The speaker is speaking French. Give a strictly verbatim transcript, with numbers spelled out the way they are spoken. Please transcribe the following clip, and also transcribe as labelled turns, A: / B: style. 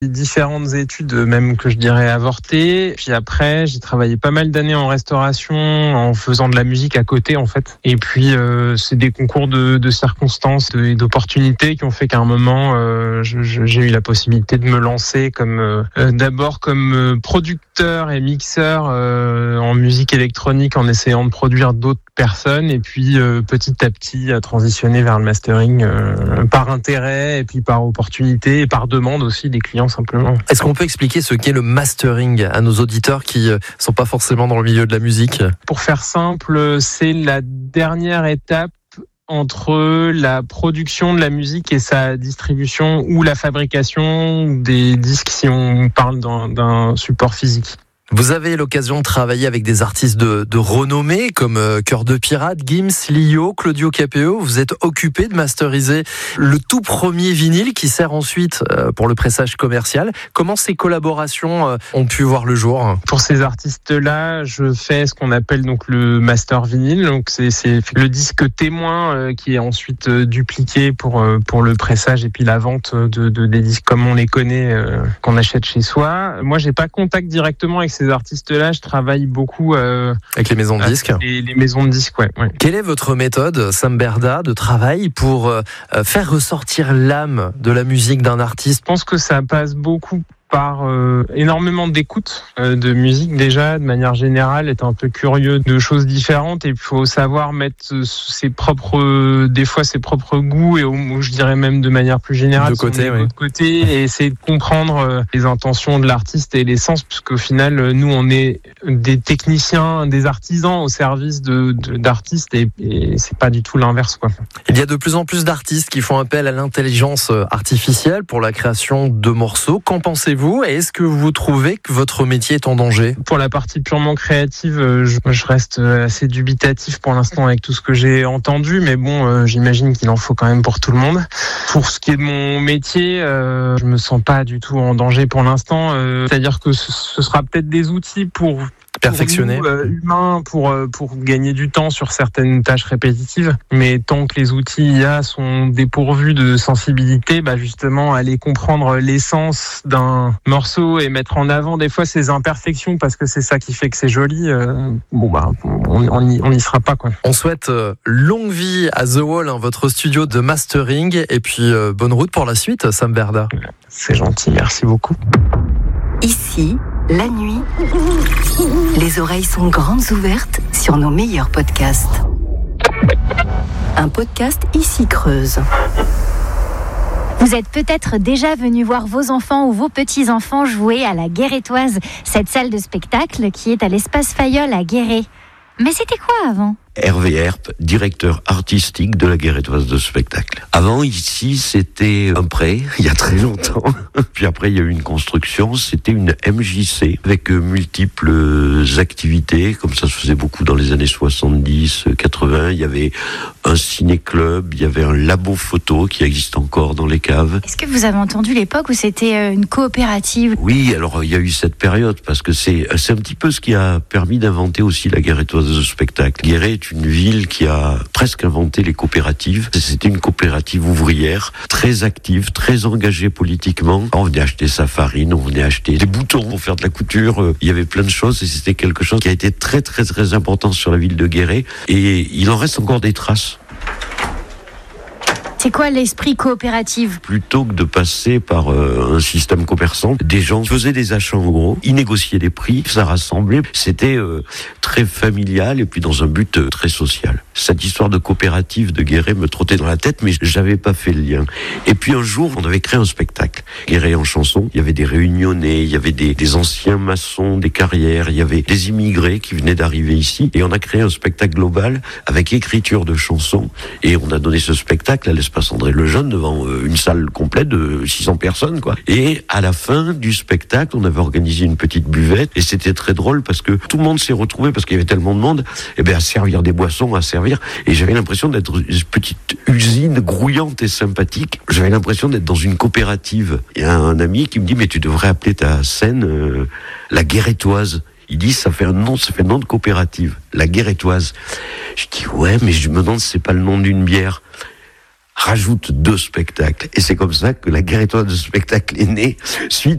A: Différentes études, même que je dirais avortées. Puis après, j'ai travaillé pas mal d'années en restauration, en faisant de la musique à côté, en fait. Et puis, euh, c'est des concours de, de circonstances et d'opportunités qui ont fait qu'à un moment, euh, je, je, j'ai eu la possibilité de me lancer comme euh, d'abord comme producteur et mixeur euh, en musique électronique, en essayant de produire d'autres personnes, et puis euh, petit à petit à transitionner vers le mastering euh, par intérêt et puis par opportunité et par demande aussi des clients simplement.
B: Est-ce qu'on peut expliquer ce qu'est le mastering à nos auditeurs qui ne sont pas forcément dans le milieu de la musique ?
A: Pour faire simple, c'est la dernière étape entre la production de la musique et sa distribution ou la fabrication des disques si on parle d'un, d'un support physique.
B: Vous avez l'occasion de travailler avec des artistes de, de renommée comme euh, Cœur de Pirate, Gims, Lio, Claudio Capéo. Vous êtes occupé de masteriser le tout premier vinyle qui sert ensuite euh, pour le pressage commercial. Comment ces collaborations euh, ont pu voir le jour ?
A: Pour ces artistes-là, je fais ce qu'on appelle donc le master vinyle. Donc c'est, c'est le disque témoin euh, qui est ensuite euh, dupliqué pour euh, pour le pressage et puis la vente de, de des disques comme on les connaît, euh, qu'on achète chez soi. Moi, j'ai pas contact directement avec ces artistes-là, je travaille beaucoup euh,
B: avec les maisons de disques.
A: Les, les maisons de disques, ouais, ouais.
B: Quelle est votre méthode, Sam Berda, de travail pour euh, faire ressortir l'âme de la musique d'un artiste ?
A: Je pense que ça passe beaucoup par euh, énormément d'écoute euh, de musique déjà, de manière générale, être un peu curieux de choses différentes, et il faut savoir mettre ses propres, euh, des fois ses propres goûts, et au, je dirais même de manière plus générale,
B: de côté, oui.
A: de côté, et essayer de comprendre euh, les intentions de l'artiste et l'essence, puisqu'au final, euh, nous, on est des techniciens, des artisans au service de, de d'artistes, et, et c'est pas du tout l'inverse, quoi.
B: Il y a de plus en plus d'artistes qui font appel à l'intelligence artificielle pour la création de morceaux. Qu'en pensez-vous ? Et est-ce que vous trouvez que votre métier est en danger ?
A: Pour la partie purement créative, je, je reste assez dubitatif pour l'instant avec tout ce que j'ai entendu, mais bon, euh, j'imagine qu'il en faut quand même pour tout le monde. Pour ce qui est de mon métier, euh, je me sens pas du tout en danger pour l'instant. Euh, c'est-à-dire que ce, ce sera peut-être des outils pour
B: perfectionner,
A: pour nous, euh, humains, pour pour gagner du temps sur certaines tâches répétitives. Mais tant que les outils I A sont dépourvus de sensibilité, bah justement aller comprendre l'essence d'un morceau et mettre en avant des fois ses imperfections, parce que c'est ça qui fait que c'est joli. Euh, bon bah on on y, on y sera pas, quoi.
B: On souhaite euh, longue vie à The Wall, hein, votre studio de mastering, et puis euh, bonne route pour la suite, Sam Berda.
A: C'est gentil, merci beaucoup.
C: Ici, la nuit, les oreilles sont grandes ouvertes sur nos meilleurs podcasts. Un podcast Ici Creuse.
D: Vous êtes peut-être déjà venu voir vos enfants ou vos petits-enfants jouer à la Guérétoise, cette salle de spectacle qui est à l'espace Fayol à Guéret. Mais c'était quoi avant ?
E: Hervé Herp, directeur artistique de la Guérétoise de spectacle. Avant, ici, c'était un pré, il y a très longtemps. Puis après, il y a eu une construction, c'était une M J C, avec multiples activités, comme ça se faisait beaucoup dans les années soixante-dix, quatre-vingts. Il y avait un ciné-club, il y avait un labo photo qui existe encore dans les caves.
D: Est-ce que vous avez entendu l'époque où c'était une coopérative ?
E: Oui, alors il y a eu cette période, parce que c'est, c'est un petit peu ce qui a permis d'inventer aussi la Guérétoise de spectacle. Guéret est une ville qui a presque inventé les coopératives. C'était une coopérative ouvrière, très active, très engagée politiquement. On venait acheter sa farine, on venait acheter des boutons pour faire de la couture. Il y avait plein de choses et c'était quelque chose qui a été très très très important sur la ville de Guéret. Et il en reste encore des traces.
D: C'est quoi l'esprit coopératif ?
E: Plutôt que de passer par euh, un système commerçant, des gens faisaient des achats en gros, ils négociaient les prix, ça rassemblait. C'était euh, très familial et puis dans un but euh, très social. Cette histoire de coopérative de Guéret me trottait dans la tête, mais j'avais pas fait le lien. Et puis un jour, on avait créé un spectacle. Guéret en chanson, il y avait des réunionnais, il y avait des, des anciens maçons, des carrières, il y avait des immigrés qui venaient d'arriver ici. Et on a créé un spectacle global avec écriture de chansons. Et on a donné ce spectacle à l'espace André Lejeune devant une salle complète de six cents personnes, quoi. Et à la fin du spectacle, on avait organisé une petite buvette et c'était très drôle parce que tout le monde s'est retrouvé parce qu'il y avait tellement de monde, et ben à servir des boissons, à servir. Et j'avais l'impression d'être une petite usine grouillante et sympathique. J'avais l'impression d'être dans une coopérative. Il y a un ami qui me dit, mais tu devrais appeler ta scène euh, la Guérétoise. Il dit, ça fait un nom, ça fait un nom de coopérative, la Guérétoise. Je dis, ouais, mais je me demande si c'est pas le nom d'une bière. rajoute deux spectacles. Et c'est comme ça que la Guérétoise de spectacle est née, suite